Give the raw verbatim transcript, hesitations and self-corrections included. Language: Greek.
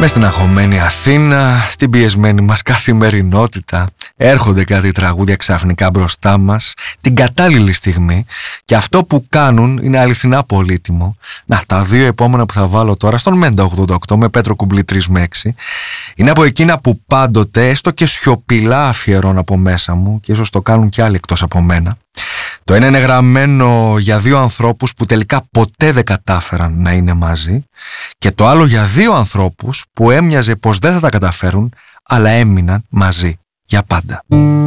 Μες στην αγχωμένη Αθήνα, στην πιεσμένη μας καθημερινότητα, έρχονται κάτι τραγούδια ξαφνικά μπροστά μας την κατάλληλη στιγμή και αυτό που κάνουν είναι αληθινά πολύτιμο. Να, τα δύο επόμενα που θα βάλω τώρα στον Μέντα ογδόντα οκτώ με Πέτρο Κουμπλή τρία με έξι είναι από εκείνα που πάντοτε έστω και σιωπηλά αφιερώνω από μέσα μου και ίσως το κάνουν κι άλλοι εκτός από μένα. Το ένα είναι γραμμένο για δύο ανθρώπους που τελικά ποτέ δεν κατάφεραν να είναι μαζί και το άλλο για δύο ανθρώπους που έμοιαζε πως δεν θα τα καταφέρουν αλλά έμειναν μαζί για πάντα.